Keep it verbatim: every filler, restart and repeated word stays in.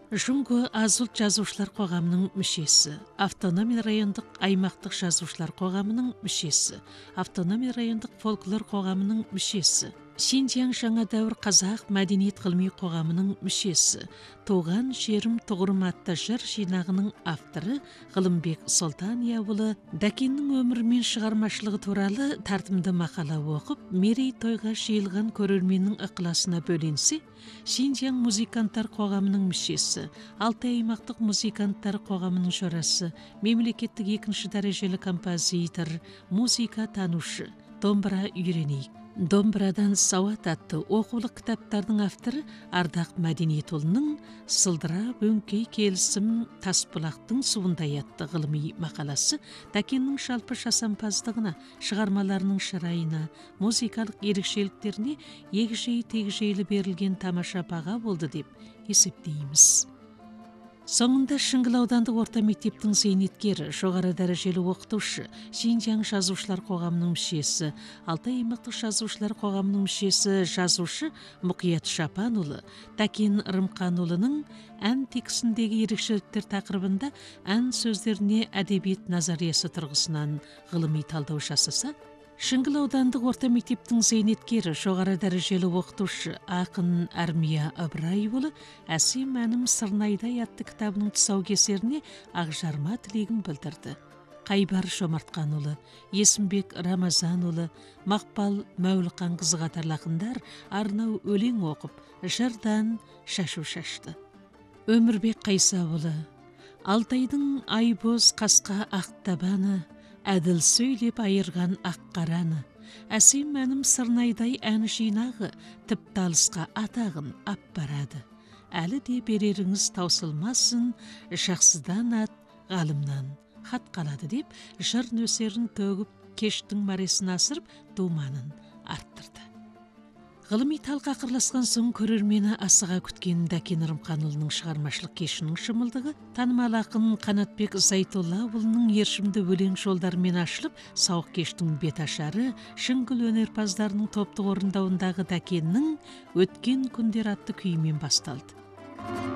Жұңго аз ұлт жазушылар қоғамының мүшесі, автономия райондық аймақтық жазушылар қоғамының мүшесі, автономия райондық фольклор қоғамының мүшесі, Шинжияң жаңа дәуір қазақ мәдениет ғылыми қоғамының мүшесі, Туған жерім тұғырым атты жыр жинағының авторы Ғылымбек Сұлтанияұлы Дәкеннің өмірі мен шығармашылығы туралы тартымды мақала оқып, мерей тойға жиылған көрерменнің ықыласына бөленсе, Шинжияң музыканттар қоғамының мүшесі, Алтай аймақтық музыканттар қоғамының жорасы, мемлекеттік екінші дәрежелі композитор, музыка танушы, домбыра үйренейік. Домбырадан сауат атты оқулық кітаптардың авторы Ардақ Мәдениетұлының «Сылдыра өңкей келісім Тасбұлақтың суындай» атты ғылыми мақаласы Дәкеннің жалпы жасампаздығына, шығармаларының шырайына, музыкалық ерекшеліктеріне егжей-тегжейлі берілген тамаша баға болды деп есептейміз. Соңында Шыңғыл аудандық орта мектептің зейнеткері, жоғары дәрежелі оқытушы, Шинжияң жазушылар қоғамының мүшесі, Алтай аймақтық жазушылар қоғамының мүшесі, жазушы Мұқият Шапанұлы, Дәкен Рымқанұлының ән текстіндегі ерекшеліктер тақырыбында ән сөздеріне әдебиет назариясы тұрғысынан ғылыми талдау жасаса, Шыңғыл аудандық орта мектептің зейнеткері, жоғары дәрежелі оқытушы, ақын Әрмия Ыбырайұлы «Әсем әнім Сырнайдай» атты кітабының тұсаукесеріне ақжарма тілегін білдірді. Қайбар Шомартқанұлы, Есімбек Рамазанұлы, Мақпал Мәуліқанқызы қатарлы ақындар арнау өлең оқып, жырдан шашу шашты. Өмірбек Қайсаұлы, Алтайдың айбоз қасқа ақ табаны, әділ сөйлеп айырған ақ қараны, әсем әнім Сырнайдай ән жинағы, тіпті алысқа атағын ап барады. Әлі де береріңіз таусылмасын, жақсыдан ат, ғалымнан хат қалады деп, жыр нөсерін төгіп, кештің мәресін асырып, думанын арттырды. Ғылыми талқа қырласқан соң көрермені асыға күткен Дәкен Рымқанұлының шығармашылық кешінің шымылдығы танымал ақын Қанатбек Зайтоллаұлының ершімді өлең жолдарымен ашылып, сауық кештің беташары Шыңғыл өнерпаздарының топтық орындауындағы Дәкеннің «Өткен күндер» атты күйімен басталды.